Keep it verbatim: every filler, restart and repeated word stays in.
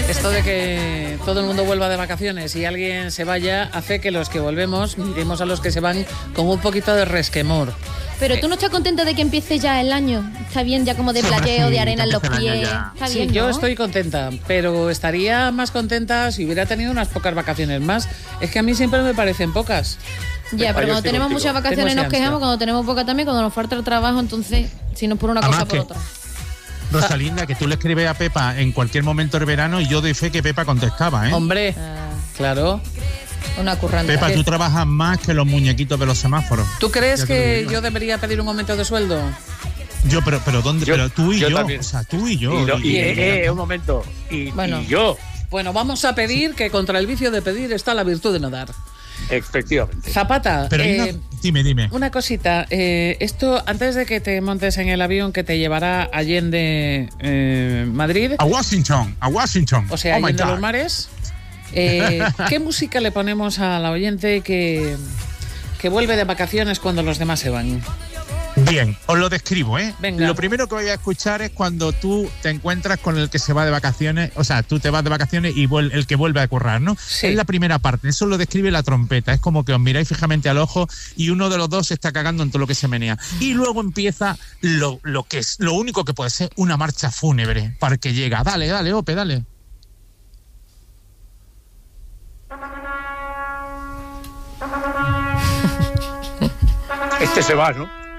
Esto de que todo el mundo vuelva de vacaciones y alguien se vaya hace que los que volvemos miremos a los que se van con un poquito de resquemor. Pero tú no estás contenta de que empiece ya el año. Está bien ya como de playeo, de arena en los pies. Está Sí, bien, ¿no? yo estoy contenta, pero estaría más contenta si hubiera tenido unas pocas vacaciones más. Es que a mí siempre me parecen pocas. Ya, pero cuando tenemos muchas vacaciones nos quejamos, cuando tenemos pocas también, cuando nos falta el trabajo, entonces, si no es por una cosa, por otra. Rosalinda, que tú le escribes a Pepa en cualquier momento del verano y yo doy fe que Pepa contestaba, ¿eh? Hombre, Ah, claro. una curranta. Pepa, tú trabajas más que los muñequitos de los semáforos. ¿Tú crees Ya te lo que digo. yo debería pedir un aumento de sueldo? Yo, pero, pero ¿dónde? Yo- pero tú y yo yo, también. o sea, tú y yo. Y, lo- y, y- eh, eh, un momento. Y, Bueno. y yo, Bueno, vamos a pedir que contra el vicio de pedir está la virtud de no dar. efectivamente. Zapata, pero hay eh, una- dime, dime. una cosita. eh, esto, antes de que te montes en el avión que te llevará a Allende eh, Madrid, A Washington, a Washington. o sea, Oh my Allende God. los mares, eh, ¿qué música le ponemos al oyente que, que vuelve de vacaciones cuando los demás se van? Bien, os lo describo, ¿eh? Venga. Lo primero que voy a escuchar es cuando tú te encuentras con el que se va de vacaciones, o sea, tú te vas de vacaciones y vuel- el que vuelve a currar, ¿no? Sí. Es la primera parte, eso lo describe la trompeta, es como que os miráis fijamente al ojo y uno de los dos se está cagando en todo lo que se menea. Y luego empieza lo, lo que es, lo único que puede ser una marcha fúnebre para el que llega. Dale, dale, Ope, dale. Este se va, ¿no?